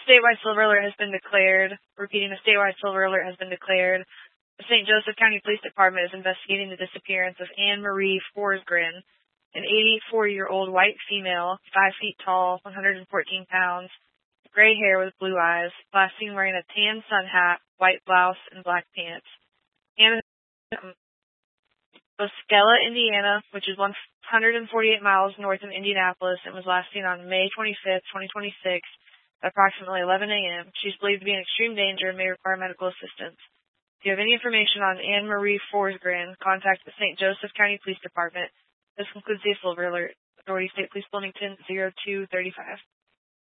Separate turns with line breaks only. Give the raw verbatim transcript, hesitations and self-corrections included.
statewide silver alert has been declared. Repeating, a statewide silver alert has been declared. The Saint Joseph County Police Department is investigating the disappearance of Anne Marie Forsgren, an eighty-four-year-old white female, five feet tall, one hundred fourteen pounds, gray hair with blue eyes, last seen wearing a tan sun hat, white blouse, and black pants. Anne is Bosquella, Indiana, which is one hundred forty-eight miles north of Indianapolis, and was last seen on May twenty-fifth, twenty twenty-six, at approximately eleven a.m. She is believed to be in extreme danger and may require medical assistance. If you have any information on Anne Marie Forsgren, contact the Saint Joseph County Police Department. This concludes the silver alert. Authority State Police Wilmington, zero two three five.